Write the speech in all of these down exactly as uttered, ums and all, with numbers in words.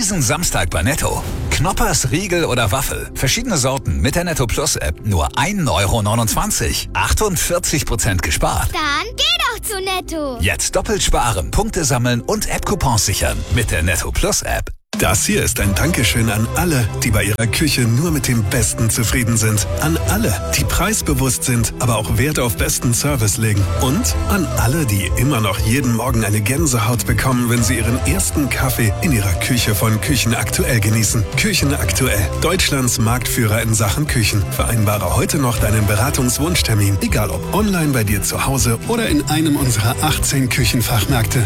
Diesen Samstag bei Netto. Knoppers, Riegel oder Waffel. Verschiedene Sorten mit der Netto Plus App. Nur ein Euro neunundzwanzig. achtundvierzig Prozent gespart. Dann geh doch zu Netto. Jetzt doppelt sparen, Punkte sammeln und App-Coupons sichern. Mit der Netto Plus App. Das hier ist ein Dankeschön an alle, die bei ihrer Küche nur mit dem Besten zufrieden sind. An alle, die preisbewusst sind, aber auch Wert auf besten Service legen. Und an alle, die immer noch jeden Morgen eine Gänsehaut bekommen, wenn sie ihren ersten Kaffee in ihrer Küche von Küchen Aktuell genießen. Küchen Aktuell, Deutschlands Marktführer in Sachen Küchen. Vereinbare heute noch deinen Beratungswunschtermin, egal ob online bei dir zu Hause oder in einem unserer achtzehn Küchenfachmärkte.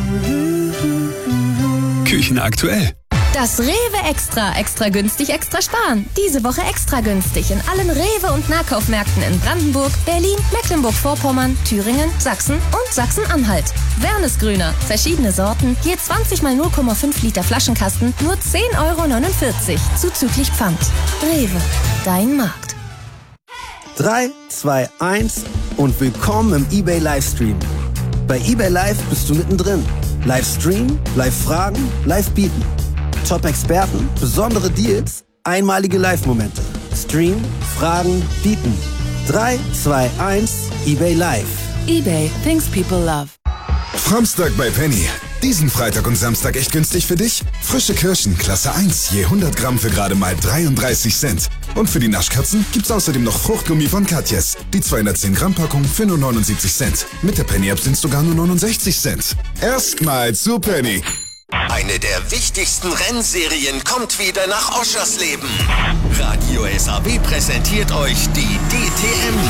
Küchen Aktuell. Das Rewe Extra. Extra günstig, extra sparen. Diese Woche extra günstig in allen Rewe- und Nahkaufmärkten in Brandenburg, Berlin, Mecklenburg-Vorpommern, Thüringen, Sachsen und Sachsen-Anhalt. Wernesgrüner. Verschiedene Sorten. Je zwanzig mal null Komma fünf Liter Flaschenkasten. Nur zehn Euro neunundvierzig. Zuzüglich Pfand. Rewe. Dein Markt. drei, zwei, eins und willkommen im eBay Livestream. Bei eBay Live bist du mittendrin. Livestream, Live-Fragen, Live-Bieten. Top-Experten, besondere Deals, einmalige Live-Momente. Stream, Fragen, Bieten. drei, zwei, eins, eBay Live. eBay, things people love. Samstag bei Penny. Diesen Freitag und Samstag echt günstig für dich? Frische Kirschen, Klasse eins, je hundert Gramm für gerade mal dreiunddreißig Cent. Und für die Naschkatzen gibt's außerdem noch Fruchtgummi von Katjes. Die zweihundertzehn Gramm Packung für nur neunundsiebzig Cent. Mit der Penny-App sind's sogar nur neunundsechzig Cent. Erstmal zu Penny. Eine der wichtigsten Rennserien kommt wieder nach Oschersleben. Radio S A W präsentiert euch die D T M.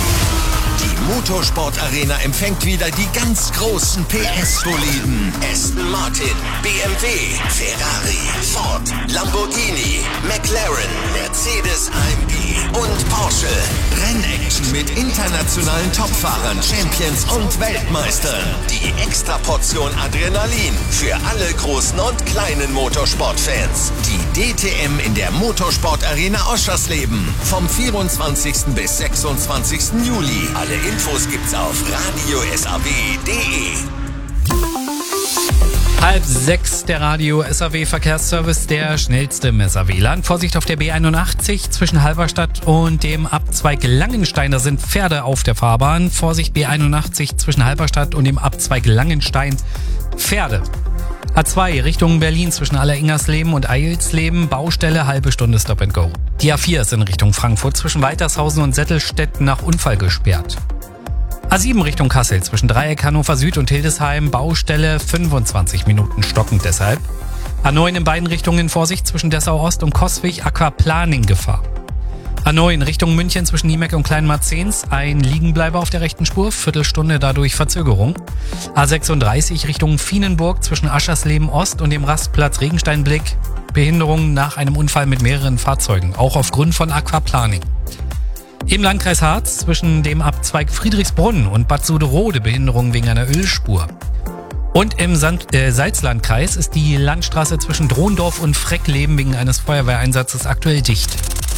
Die Motorsportarena empfängt wieder die ganz großen P S-Boliden. Aston Martin, B M W, Ferrari, Ford, Lamborghini, McLaren, Mercedes A M G und Porsche. Rennaction mit internationalen Topfahrern, Champions und Weltmeistern. Die Extraportion Adrenalin für alle großen und kleinen Motorsportfans. Die D T M in der Motorsportarena Oschersleben. Vom vierundzwanzigsten bis sechsundzwanzigsten Juli. Alle Infos gibt's auf radio s a w punkt d e. Halb sechs, der Radio S A W Verkehrsservice, der schnellste im S A W-Land. Vorsicht auf der B einundachtzig zwischen Halberstadt und dem Abzweig Langenstein. Da sind Pferde auf der Fahrbahn. Vorsicht B einundachtzig zwischen Halberstadt und dem Abzweig Langenstein. Pferde. A zwei Richtung Berlin zwischen Alleringersleben und Eilsleben. Baustelle, halbe Stunde Stop and Go. Die A vier ist in Richtung Frankfurt zwischen Waltershausen und Settelstedt nach Unfall gesperrt. A sieben Richtung Kassel zwischen Dreieck Hannover Süd und Hildesheim. Baustelle, fünfundzwanzig Minuten stockend deshalb. A neun in beiden Richtungen Vorsicht zwischen Dessau Ost und Coswig. Aquaplaning-Gefahr. A neun Richtung München zwischen Niemeck und Kleinmarzens. Ein Liegenbleiber auf der rechten Spur. Viertelstunde dadurch Verzögerung. A sechsunddreißig Richtung Vienenburg zwischen Aschersleben Ost und dem Rastplatz Regensteinblick. Behinderung nach einem Unfall mit mehreren Fahrzeugen. Auch aufgrund von Aquaplaning. Im Landkreis Harz zwischen dem Abzweig Friedrichsbrunn und Bad Suderode Behinderung wegen einer Ölspur. Und im Sand, äh, Salzlandkreis ist die Landstraße zwischen Drondorf und Freckleben wegen eines Feuerwehreinsatzes aktuell dicht.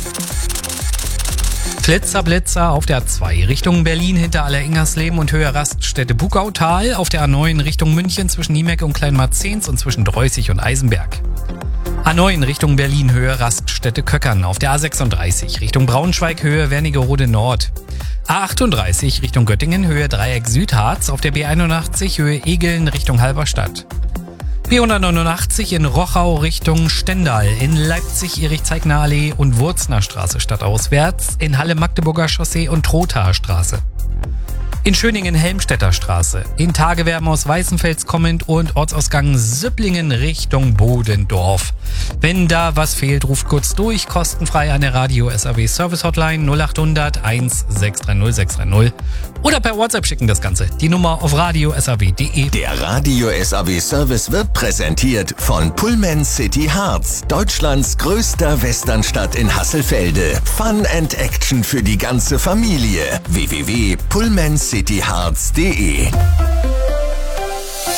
Flitzer Blitzer auf der A zwei Richtung Berlin hinter Alleringersleben und Höhe Raststätte Bugautal. Auf der A neun Richtung München zwischen Niemeck und Kleinmarzens und zwischen Dreußig und Eisenberg. A neun Richtung Berlin Höhe Raststätte Köckern. Auf der A sechsunddreißig Richtung Braunschweig Höhe Wernigerode Nord. A achtunddreißig Richtung Göttingen Höhe Dreieck Südharz. Auf der B einundachtzig Höhe Egeln Richtung Halberstadt. B hundertneunundachtzig in Rochau Richtung Stendal. In Leipzig Erich-Zeigner Allee und Wurzner Straße stadtauswärts. In Halle Magdeburger Chaussee und Trothaer Straße. In Schöningen Helmstedter Straße. In Tagewerben aus Weißenfels kommend und Ortsausgang Süpplingen Richtung Bodendorf. Wenn da was fehlt, ruft kurz durch, kostenfrei an der Radio S A W Service Hotline null achthundert eins sechs drei null sechs drei null oder per WhatsApp schicken das Ganze. Die Nummer auf radio s a w punkt d e. Der Radio S A W Service wird präsentiert von Pullman City Harz, Deutschlands größter Westernstadt in Hasselfelde. Fun and Action für die ganze Familie. w w w punkt pullman city harz punkt d e.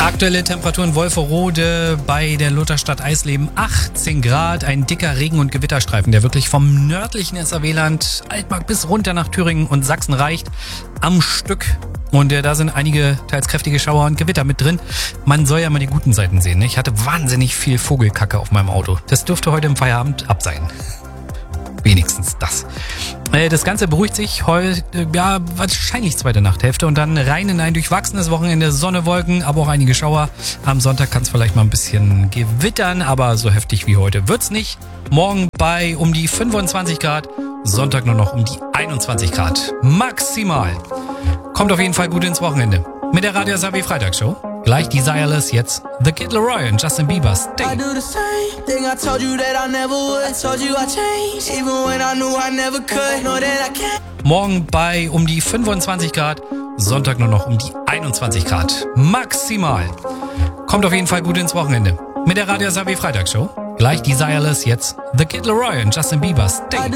Aktuelle Temperatur in Wolferode bei der Lutherstadt Eisleben achtzehn Grad. Ein dicker Regen- und Gewitterstreifen, der wirklich vom nördlichen S A W-Land Altmark bis runter nach Thüringen und Sachsen reicht, am Stück. Und äh, da sind einige teils kräftige Schauer und Gewitter mit drin. Man soll ja mal die guten Seiten sehen. Ne? Ich hatte wahnsinnig viel Vogelkacke auf meinem Auto. Das dürfte heute im Feierabend ab sein. Wenigstens das. Äh, das Ganze beruhigt sich heute, äh, ja, wahrscheinlich zweite Nachthälfte und dann rein in ein durchwachsenes Wochenende, Sonne, Wolken, aber auch einige Schauer. Am Sonntag kann es vielleicht mal ein bisschen gewittern, aber so heftig wie heute wird's nicht. Morgen bei um die fünfundzwanzig Grad, Sonntag nur noch um die einundzwanzig Grad. Maximal. Kommt auf jeden Fall gut ins Wochenende. Mit der Radio S A W Freitagsshow. Gleich Desireless, jetzt The Kid Laroi und Justin Bieber. Stay. I do the same thing I told you that I never would. I told you I changed, even when I knew I never could. Know that I can't. Morgen bei um die fünfundzwanzig Grad, Sonntag nur noch um die einundzwanzig Grad. Maximal. Kommt auf jeden Fall gut ins Wochenende. Mit der Radio S A W Freitagsshow. Gleich Desireless, jetzt The Kid Laroi und Justin Bieber. Stay.